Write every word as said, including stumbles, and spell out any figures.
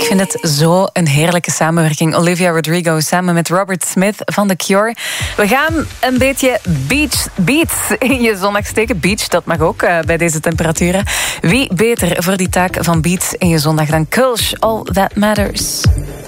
vind het zo een heerlijke samenwerking. Olivia Rodrigo samen met Robert Smith van The Cure. We gaan een beetje beach beats in je zondag steken. Beach, dat mag ook uh, bij deze temperaturen. Wie beter voor die taak van beats in je zondag dan Kulsh? All That Matters.